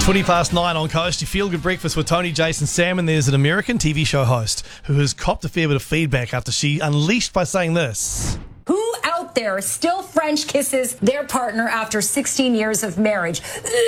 9 on Coast, you feel good breakfast with Tony, Jason, Sam, and there's an American TV show host who has copped a fair bit of feedback after she unleashed by saying this. Who out there still French kisses their partner after 16 years of marriage?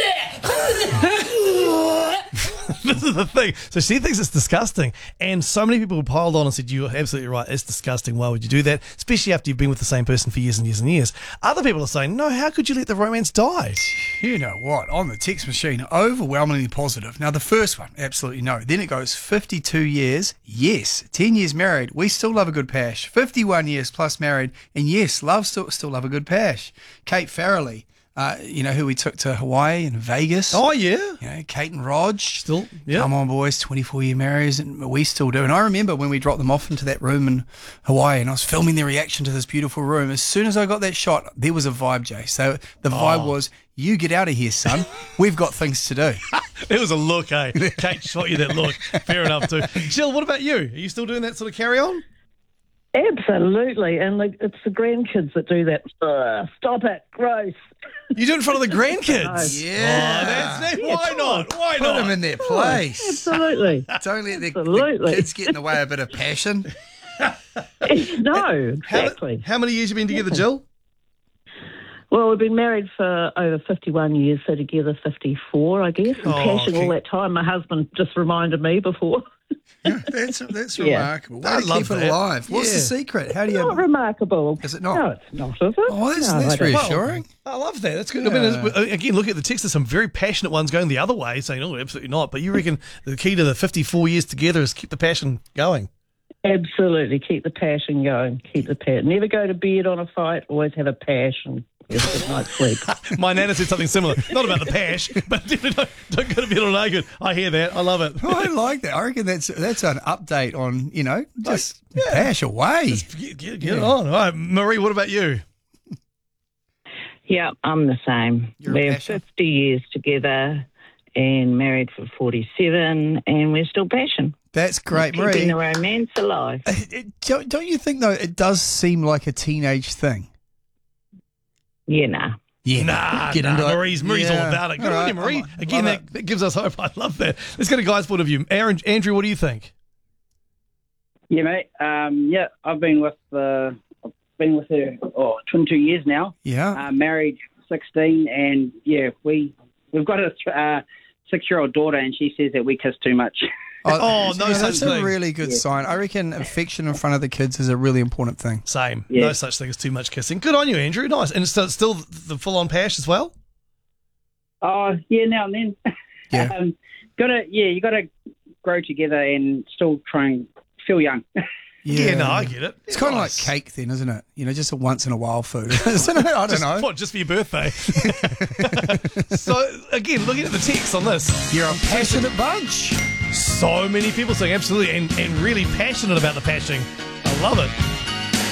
This is the thing. So she thinks it's disgusting. And so many people piled on and said, you're absolutely right, it's disgusting. Why would you do that? Especially after you've been with the same person for years and years and years. Other people are saying, no, how could you let the romance die? You know what? On the text machine, overwhelmingly positive. Now, the first one, absolutely no. Then it goes 52 years, yes. 10 years married, we still love a good pash. 51 years plus married, and yes, still love a good pash. Kate Farrelly, who we took to Hawaii and Vegas. Oh, yeah. Kate and Rog. Still, yeah. Come on, boys, 24-year marrieds, and we still do. And I remember when we dropped them off into that room in Hawaii, and I was filming their reaction to this beautiful room. As soon as I got that shot, there was a vibe, Jay. So the vibe was, you get out of here, son. We've got things to do. It was a look, eh? Kate shot you that look. Fair enough, too. Jill, what about you? Are you still doing that sort of carry on? Absolutely, and it's the grandkids that do that. Stop it, gross. You do it in front of the grandkids? Yeah. Why not? Why Put not? them in their place. Absolutely. Don't let the kids get in the way of a bit of passion. No, exactly. How many years have you been together, Jill? Well, we've been married for over 51 years, so together 54, I guess. And passion all that time. My husband just reminded me before. Yeah, that's remarkable. Way I to love keep it that. alive. What's the secret? How do you? Not remarkable. Is it not? No, it's not, is it? Oh, that's No, I don't- reassuring. I love that. That's good. I mean, again, look at the text. There's some very passionate ones going the other way, saying, "Oh, absolutely not." But you reckon the key to the 54 years together is keep the passion going? Absolutely. Keep the passion going. Keep the passion. Never go to bed on a fight. Always have a passion. Get a good night's sleep. My nana said something similar. Not about the pash, but definitely don't go to bed on an argument. I hear that. I love it. Oh, I like that. I reckon that's an update on, just pash away. Get it on. All right, Marie, what about you? Yeah, I'm the same. You're a We're passion? 50 years together and married for 47, and we're still passion. That's great, Keeping the Marie. romance alive. Don't you think, though, it does seem like a teenage thing? Yeah, nah. Yeah. Nah, Get into it. Marie's Yeah. all about it. Good All on you, right, Marie. I Again, love that gives us hope. I love that. Let's get a guy's point of view. Andrew, what do you think? Yeah, mate. I've been with her 22 years now. Yeah. Married 16, and we've got a 6-year-old daughter, and she says that we kiss too much. Oh, no such that's thing. a really good sign. I reckon affection in front of the kids is a really important thing. Same. Yeah. No such thing as too much kissing. Good on you, Andrew. Nice. And it's still the full-on pash as well? Oh, yeah, now and then. Yeah. You gotta grow together and still try and feel young. Yeah, no, I get it. It's kind of like Nice. cake then, isn't it? Just a once-in-a-while food. Isn't it? I don't know. What, just for your birthday? So, again, looking at the text on this, You're a passionate bunch. so many people saying absolutely and really passionate about the pashing. I love it.